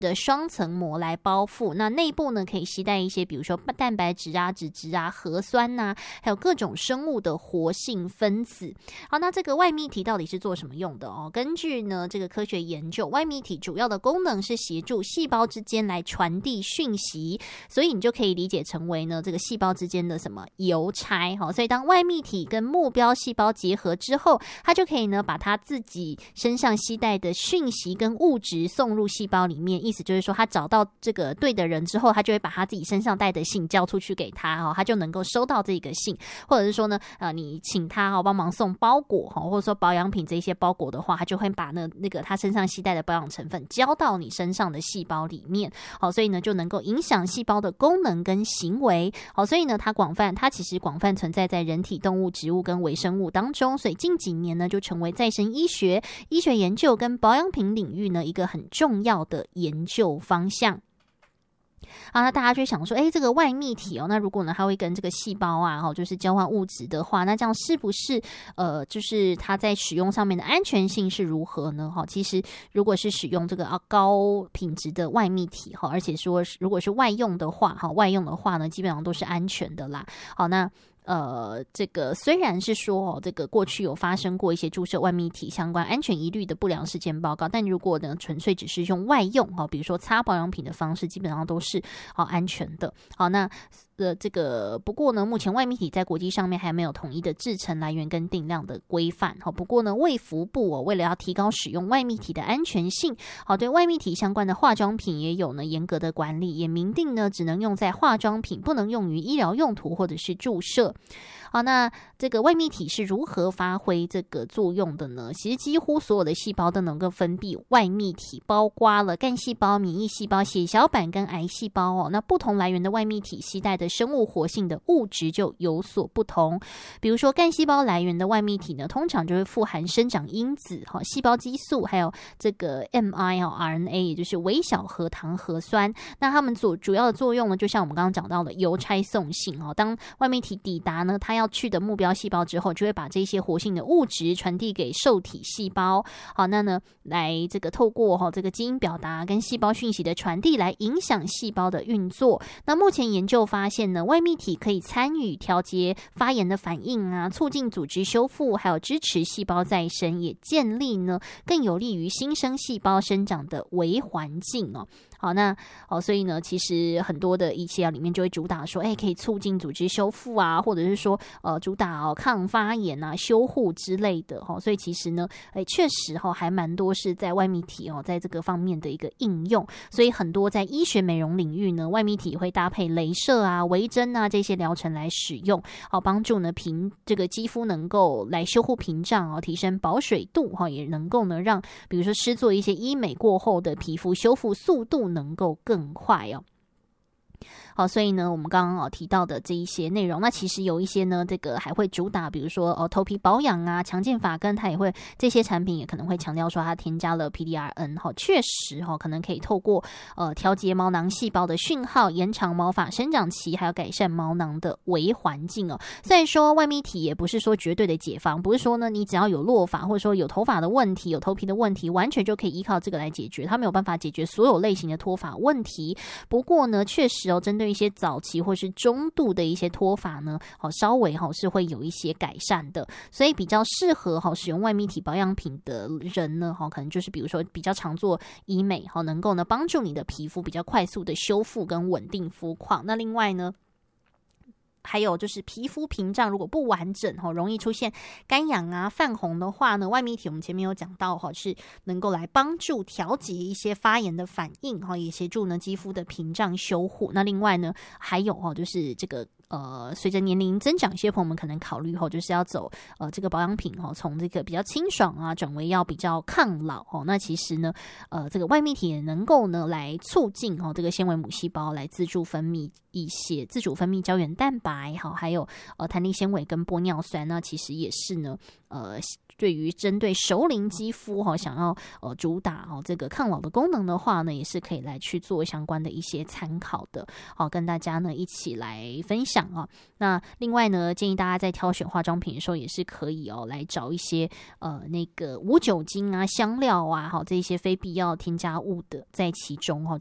的双层膜来包覆，那内部呢可以携带一些比如说蛋白质啊、脂质啊、核酸啊，还有各种生物的活性分子。好，那这个外泌体到底是做什么用的哦？根据呢这个科学研究，外泌体主要的功能是协助细胞之间来传递讯息，所以你就可以理解成为呢这个细胞之间的什么邮差。好，所以当外泌体跟目标细胞结合之后，它就可以呢把它自己身上携带的讯息跟物质送入细胞里面，意思就是说他找到这个对的人之后，他就会把他自己身上带的信交出去给他哦，他就能够收到这个信，或者是说呢你请他帮忙送包裹或者说保养品这些包裹的话，他就会把那个他身上携带的保养成分交到你身上的细胞里面，好，所以呢就能够影响细胞的功能跟行为。好，所以呢它其实广泛存在在人体、动物、植物跟微生物当中，所以近几年呢就成为再生医学、医学研究跟保养品领域呢一个很重要的研究方向。那大家就想说，这个外泌体那如果呢它会跟这个细胞啊就是交换物质的话，那这样是不是就是它在使用上面的安全性是如何呢？其实如果是使用这个高品质的外泌体而且说如果是外用的话呢基本上都是安全的啦。好，那这个虽然是说这个过去有发生过一些注射外泌体相关安全疑虑的不良事件报告，但如果呢纯粹只是用外用比如说擦保养品的方式，基本上都是安全的。好，那这个不过呢，目前外泌体在国际上面还没有统一的制成来源跟定量的规范。不过呢，卫福部为了要提高使用外泌体的安全性，对外泌体相关的化妆品也有呢严格的管理，也明定呢只能用在化妆品，不能用于医疗用途或者是注射。好，那这个外泌体是如何发挥这个作用的呢？其实几乎所有的细胞都能够分泌外泌体，包括了干细胞、免疫细胞、血小板跟癌细胞那不同来源的外泌体携带的生物活性的物质就有所不同。比如说干细胞来源的外泌体呢，通常就会富含生长因子、细胞激素，还有这个 mRNA， 也就是微小核糖核酸。那它们主要的作用呢，就像我们刚刚讲到的邮差送信当外泌体抵达呢它要去的目标细胞之后，就会把这些活性的物质传递给受体细胞。好，那呢来这个透过这个基因表达跟细胞讯息的传递来影响细胞的运作。那目前研究发现呢，外泌体可以参与调节发炎的反应啊，促进组织修复，还有支持细胞再生，也建立呢更有利于新生细胞生长的微环境好，那所以呢，其实很多的仪器里面就会主打说，可以促进组织修复啊，或者是说主打抗发炎啊、修护之类的所以其实呢，确实还蛮多是在外泌体在这个方面的一个应用。所以很多在医学美容领域呢，外泌体会搭配雷射啊、微针啊这些疗程来使用，帮助呢这个肌肤能够来修护屏障提升保水度也能够呢让比如说施做一些医美过后的皮肤修复速度能够更快好，所以呢我们刚刚提到的这一些内容，那其实有一些呢这个还会主打比如说头皮保养啊、强健发根，它也会这些产品也可能会强调说它添加了 PDRN 确实可能可以透过调节毛囊细胞的讯号，延长毛发生长期，还有改善毛囊的微环境虽然说外泌体也不是说绝对的解放，不是说呢你只要有落发或者说有头发的问题、有头皮的问题，完全就可以依靠这个来解决，它没有办法解决所有类型的脱发问题。不过呢确实针对一些早期或是中度的一些脱发呢稍微是会有一些改善的，所以比较适合使用外泌体保养品的人呢可能就是比如说比较常做医美能够呢帮助你的皮肤比较快速的修复跟稳定肤况。那另外呢还有就是皮肤屏障如果不完整容易出现干痒啊、泛红的话呢，外泌体我们前面有讲到是能够来帮助调节一些发炎的反应也协助呢肌肤的屏障修护。那另外呢还有就是这个随着年龄增长，一些朋友们可能考虑就是要走这个保养品从这个比较清爽啊转为要比较抗老那其实呢这个外泌体也能够呢来促进这个纤维母细胞来自主分泌一些自主分泌胶原蛋白还有弹力纤维跟玻尿酸，那其实也是呢对于针对熟龄肌肤想要主打这个抗老的功能的话呢，也是可以来去做相关的一些参考的。跟大家呢一起来分享那另外呢，建议大家在挑选化妆品的时候，也是可以来找一些那个无酒精啊、香料啊，这一些非必要添加物的在其中